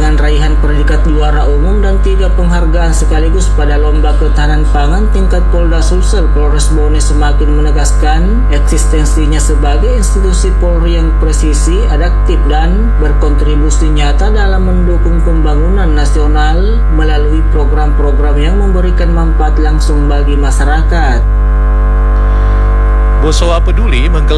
dengan raihan predikat juara umum dan 3 penghargaan sekaligus pada Lomba Ketahanan Pangan tingkat Polda Sulsel, Polres Bone semakin menegaskan eksistensinya sebagai institusi Polri yang presisi, adaptif, dan berkontribusi nyata dalam mendukung pembangunan nasional melalui program-program yang memberikan manfaat langsung bagi masyarakat. Bosowa Peduli menggelar